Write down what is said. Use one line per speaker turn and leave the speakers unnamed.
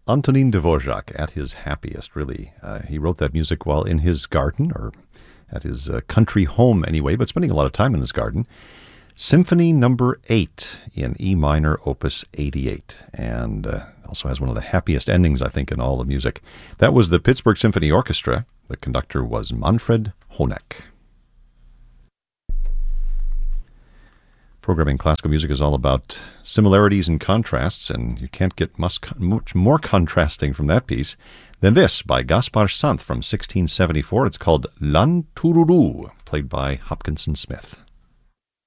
Antonin Dvorak at his happiest, really. He wrote that music while in his garden, or at his country home anyway, but spending a lot of time in his garden. Symphony Number 8 in E minor, Opus 88, and also has one of the happiest endings, I think, in all of music. That was the Pittsburgh Symphony Orchestra. The conductor was Manfred Honeck. Programming classical music is all about similarities and contrasts, and you can't get much more contrasting from that piece than this by Gaspar Sant from 1674. It's called Lan Tururu, played by Hopkinson Smith.